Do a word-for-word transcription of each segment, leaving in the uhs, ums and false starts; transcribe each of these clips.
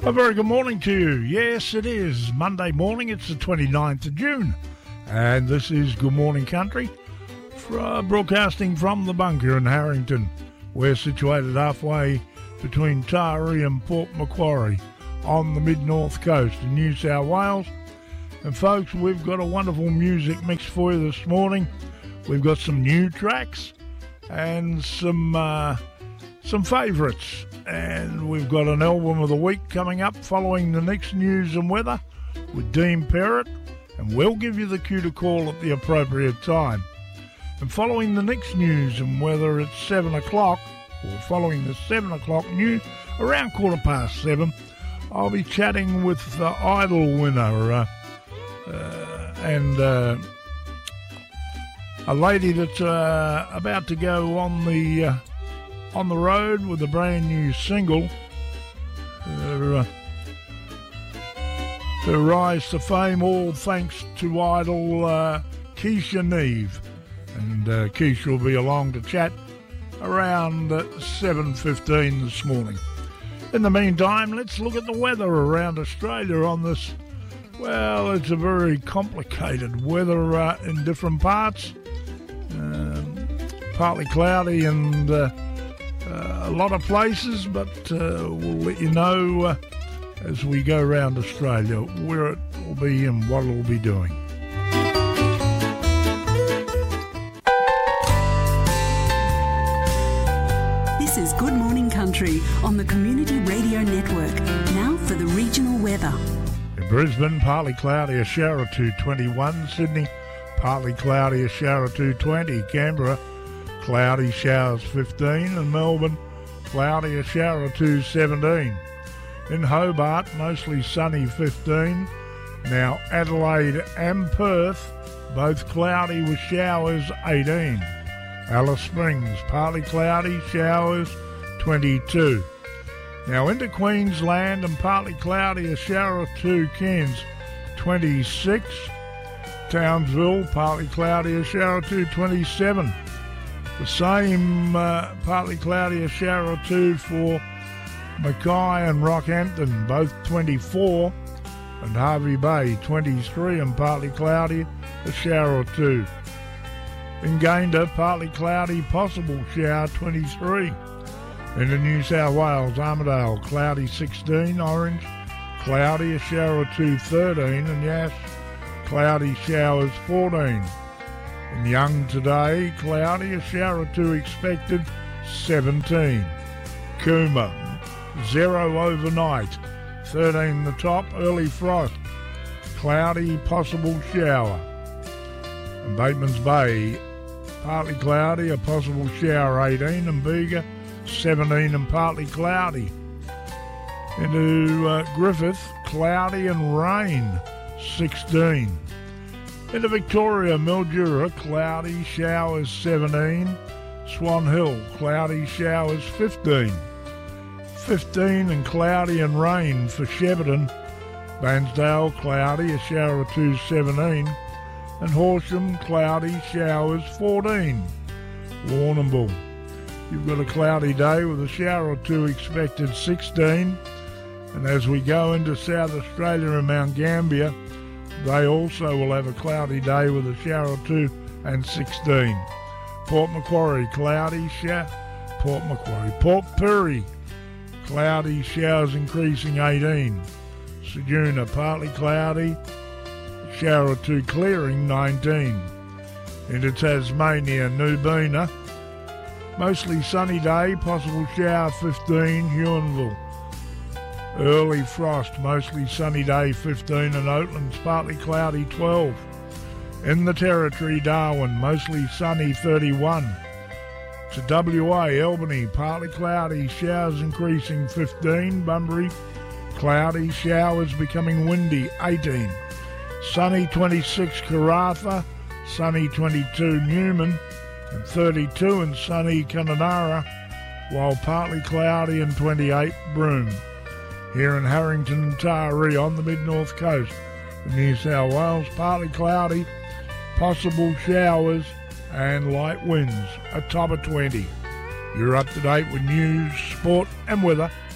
A very good morning to you. Yes, it is Monday morning. It's the twenty-ninth of June. And this is Good Morning Country, for, uh, broadcasting from the bunker in Harrington. We're situated halfway between Taree and Port Macquarie on the mid-north coast of New South Wales. And folks, we've got a wonderful music mix for you this morning. We've got some new tracks and some uh, some favourites. And we've got an album of the week coming up following the next news and weather with Dean Perrott, and we'll give you the cue to call at the appropriate time. And following the next news and weather at seven o'clock, or following the seven o'clock news, around quarter past seven, I'll be chatting with the Idol winner uh, uh, and uh, a lady that's uh, about to go on the... Uh, on the road with a brand new single, her, uh, her rise to fame, all thanks to Idol uh, Keisha Neve. And uh, Keisha will be along to chat around uh, seven fifteen this morning. In the meantime, let's look at the weather around Australia on this. Well, it's a very complicated weather uh, in different parts. Um, partly cloudy and uh, Uh, a lot of places, but uh, we'll let you know uh, as we go around Australia where it will be and what it will be doing. This is Good Morning Country on the Community Radio Network. Now for the regional weather. In Brisbane, partly cloudy, a shower or two, twenty-one. Sydney, partly cloudy, a shower or two, twenty. Canberra, cloudy showers, fifteen, and Melbourne, cloudy, a shower or two, seventeen. In Hobart, mostly sunny, fifteen. Now Adelaide and Perth, both cloudy with showers, eighteen. Alice Springs, partly cloudy, showers, twenty-two. Now into Queensland and partly cloudy, a shower or two, Cairns, twenty-six. Townsville, partly cloudy, a shower or two, twenty-seven. The same uh, partly cloudy, a shower or two for Mackay and Rockhampton, both twenty-four, and Harvey Bay, twenty-three, and partly cloudy, a shower or two. In Gayndah, partly cloudy, possible shower, twenty-three. In the New South Wales, Armidale, cloudy, sixteen, Orange, cloudy, a shower or two, thirteen, and Yass, cloudy showers, fourteen. In Young today, cloudy, a shower or two expected, seventeen. Cooma, zero overnight, thirteen the top, early frost, cloudy, possible shower. In Batemans Bay, partly cloudy, a possible shower, eighteen. And Bega, seventeen and partly cloudy. Into uh, Griffith, cloudy and rain, sixteen. Into Victoria, Mildura, cloudy, showers, seventeen. Swan Hill, cloudy, showers, fifteen. fifteen and cloudy and rain for Shepparton. Bairnsdale, cloudy, a shower or two, seventeen. And Horsham, cloudy, showers, fourteen. Warrnambool, you've got a cloudy day with a shower or two expected, sixteen. And as we go into South Australia and Mount Gambier, they also will have a cloudy day with a shower or two and sixteen. Port Macquarie, cloudy, shower. Port Macquarie. Port Pirie, cloudy, showers increasing, eighteen. Ceduna, partly cloudy, shower or two clearing, nineteen. Into Tasmania, Nubina, mostly sunny day, possible shower, fifteen. Huonville, early frost, mostly sunny day, fifteen, and Oatlands, partly cloudy, twelve. In the Territory, Darwin, mostly sunny, thirty-one. To W A, Albany, partly cloudy, showers increasing, fifteen. Bunbury, cloudy, showers becoming windy, eighteen. Sunny, twenty-six. Karratha, sunny, twenty-two. Newman, and thirty-two, and sunny Kununurra, while partly cloudy and twenty-eight. Broome. Here in Harrington and Taree on the mid-north coast of New South Wales, partly cloudy, possible showers and light winds, a top of twenty. You're up to date with news, sport and weather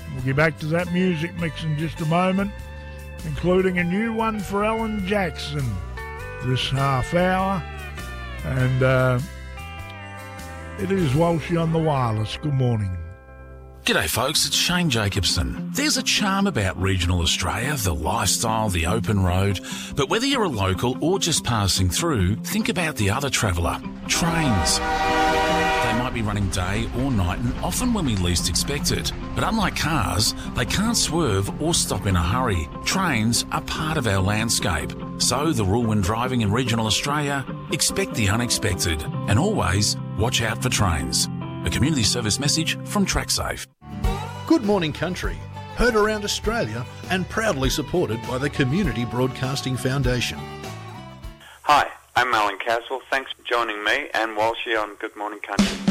We'll get back to that music mix in just a moment, including a new one for Alan Jackson this half hour. And uh, it is Walshy on the wireless. Good morning. G'day folks, it's Shane Jacobson. There's a charm about regional Australia, the lifestyle, the open road, but whether you're a local or just passing through, think about the other traveller, trains. They might be running day or night and often when we least expect it. But unlike cars, they can't swerve or stop in a hurry. Trains are part of our landscape. So the rule when driving in regional Australia, expect the unexpected and always watch out for trains. A community service message from TrackSafe. Good Morning Country, heard around Australia and proudly supported by the Community Broadcasting Foundation. Hi, I'm Alan Caswell. Thanks for joining me and Walshy on Good Morning Country.